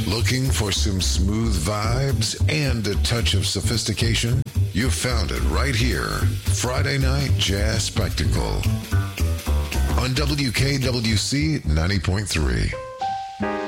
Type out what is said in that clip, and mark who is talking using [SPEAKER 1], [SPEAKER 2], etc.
[SPEAKER 1] Looking for some smooth vibes and a touch of sophistication? You found it right here. Friday Night Jazz Spectacle on WKWC 90.3.